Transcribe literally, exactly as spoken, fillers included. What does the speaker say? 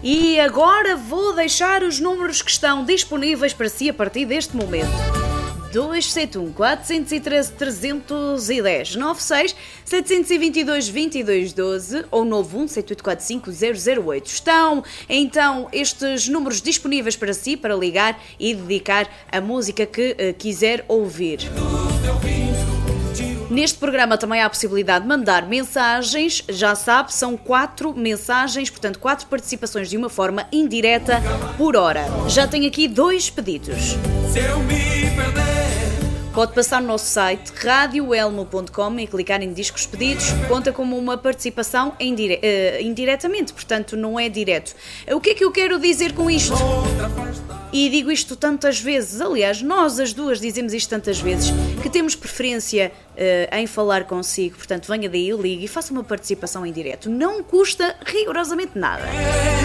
E agora vou deixar os números que estão disponíveis para si a partir deste momento. dois sete um, quatro um três, três um zero, nove seis, sete dois dois, dois dois um dois ou nove um sete oito quatro cinco zero zero oito. Estão então estes números disponíveis para si, para ligar e dedicar a música que uh, quiser ouvir. Neste programa também há a possibilidade de mandar mensagens, já sabe, são quatro mensagens, portanto quatro participações de uma forma indireta por hora. Já tenho aqui dois pedidos. Se eu me perder, pode passar no nosso site radio elmo ponto com e clicar em discos pedidos, conta como uma participação indire- uh, indiretamente, portanto não é direto. O que é que eu quero dizer com isto? E digo isto tantas vezes, aliás, nós as duas dizemos isto tantas vezes, que temos preferência uh, em falar consigo, portanto venha daí, ligue e faça uma participação em direto. Não custa rigorosamente nada.